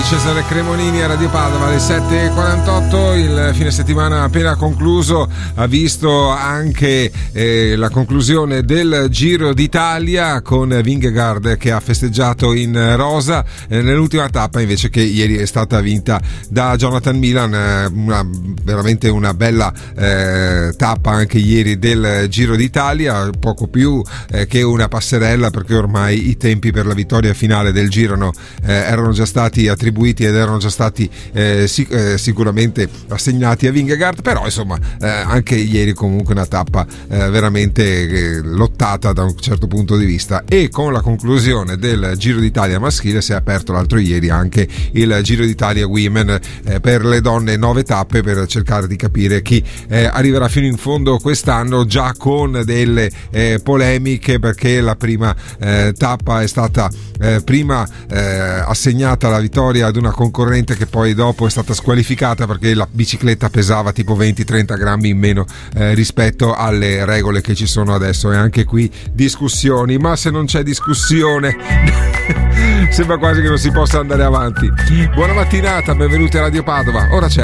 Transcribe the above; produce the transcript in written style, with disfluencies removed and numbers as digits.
Cesare Cremonini a Radio Padova alle 7.48. Il fine settimana appena concluso ha visto anche la conclusione del Giro d'Italia con Vingegaard che ha festeggiato in rosa nell'ultima tappa, invece, che ieri è stata vinta da Jonathan Milan. Veramente una bella tappa anche ieri del Giro d'Italia, poco più che una passerella, perché ormai i tempi per la vittoria finale del Giro erano già stati attribuiti ed erano già stati sicuramente assegnati a Vingegaard, però insomma anche ieri comunque una tappa veramente lottata da un certo punto di vista. E con la conclusione del Giro d'Italia maschile si è aperto l'altro ieri anche il Giro d'Italia Women per le donne, 9 tappe per cercare di capire chi arriverà fino in fondo quest'anno, già con delle polemiche, perché la prima tappa è stata prima assegnata la vittoria ad una concorrente che poi dopo è stata squalificata perché la bicicletta pesava tipo 20-30 grammi in meno rispetto alle regole che ci sono adesso. E anche qui discussioni, ma se non c'è discussione sembra quasi che non si possa andare avanti. Buona mattinata, benvenuti a Radio Padova. Ora c'è